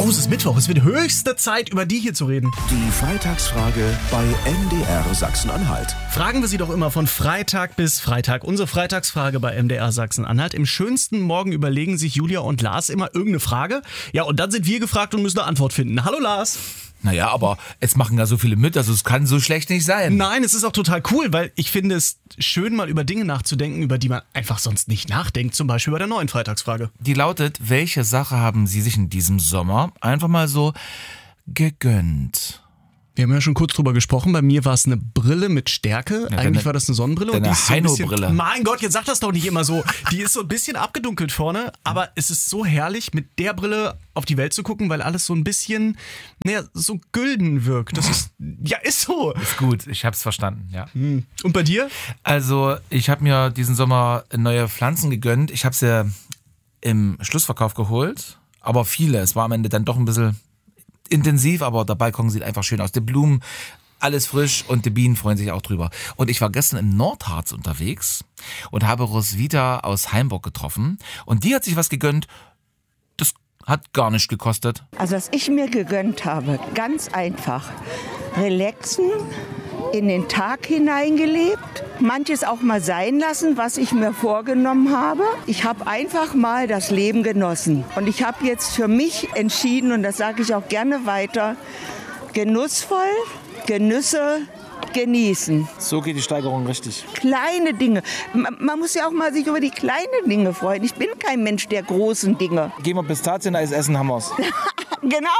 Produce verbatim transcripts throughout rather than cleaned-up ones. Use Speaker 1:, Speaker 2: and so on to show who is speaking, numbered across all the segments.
Speaker 1: Oh, es ist Mittwoch. Es wird höchste Zeit, über die hier zu reden.
Speaker 2: Die Freitagsfrage bei M D R Sachsen-Anhalt.
Speaker 1: Fragen wir sie doch immer von Freitag bis Freitag. Unsere Freitagsfrage bei M D R Sachsen-Anhalt. Im schönsten Morgen überlegen sich Julia und Lars immer irgendeine Frage. Ja, und dann sind wir gefragt und müssen eine Antwort finden. Hallo Lars.
Speaker 3: Naja, aber es machen ja so viele mit, also es kann so schlecht nicht sein.
Speaker 1: Nein, es ist auch total cool, weil ich finde es schön, mal über Dinge nachzudenken, über die man einfach sonst nicht nachdenkt. Zum Beispiel bei der neuen Freitagsfrage.
Speaker 3: Die lautet, welche Sache haben Sie sich in diesem Sommer einfach mal so gegönnt?
Speaker 1: Wir haben ja schon kurz drüber gesprochen. Bei mir war es eine Brille mit Stärke.
Speaker 3: Ja,
Speaker 1: Eigentlich
Speaker 3: deine,
Speaker 1: war das eine Sonnenbrille.
Speaker 3: Deine
Speaker 1: und die ist so ein bisschen,
Speaker 3: Heino-Brille.
Speaker 1: Mein Gott, jetzt sag das doch nicht immer so. Die ist so ein bisschen abgedunkelt vorne, aber es ist so herrlich, mit der Brille auf die Welt zu gucken, weil alles so ein bisschen, naja, so gülden wirkt. Das ist, ja, ist so.
Speaker 3: Ist gut, ich hab's verstanden, ja.
Speaker 1: Und bei dir?
Speaker 3: Also, ich habe mir diesen Sommer neue Pflanzen gegönnt. Ich habe sie im Schlussverkauf geholt, aber viele. Es war am Ende dann doch ein bisschen intensiv, aber der Balkon sieht einfach schön aus. Die Blumen, alles frisch und die Bienen freuen sich auch drüber. Und ich war gestern im Nordharz unterwegs und habe Roswitha aus Heimburg getroffen. Und die hat sich was gegönnt, das hat gar nichts gekostet.
Speaker 4: Also was ich mir gegönnt habe, ganz einfach, relaxen, in den Tag hineingelebt, manches auch mal sein lassen, was ich mir vorgenommen habe. Ich habe einfach mal das Leben genossen. Und ich habe jetzt für mich entschieden, und das sage ich auch gerne weiter, genussvoll, Genüsse genießen.
Speaker 5: So geht die Steigerung richtig.
Speaker 4: Kleine Dinge. Man, man muss ja auch mal sich über die kleinen Dinge freuen. Ich bin kein Mensch der großen Dinge.
Speaker 5: Gehen wir Pistazieneis essen, haben wir's.
Speaker 4: Genau.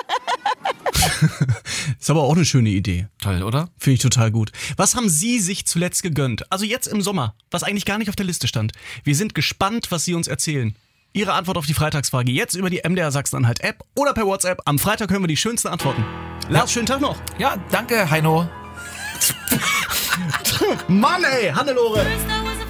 Speaker 1: Ist aber auch eine schöne Idee.
Speaker 3: Toll, oder?
Speaker 1: Finde ich total gut. Was haben Sie sich zuletzt gegönnt? Also jetzt im Sommer, was eigentlich gar nicht auf der Liste stand. Wir sind gespannt, was Sie uns erzählen. Ihre Antwort auf die Freitagsfrage jetzt über die M D R Sachsen-Anhalt App oder per WhatsApp. Am Freitag hören wir die schönsten Antworten. Lars, schönen Tag noch.
Speaker 3: Ja, danke, Heino.
Speaker 1: Mann ey, Hannelore.